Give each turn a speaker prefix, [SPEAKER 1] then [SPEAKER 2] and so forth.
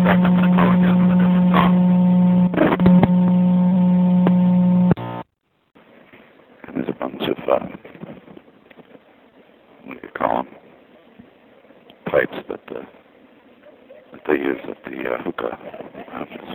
[SPEAKER 1] seconds to go again with a different song. And there's a bunch of, what do you call them? Pipes that they use at the hookah houses.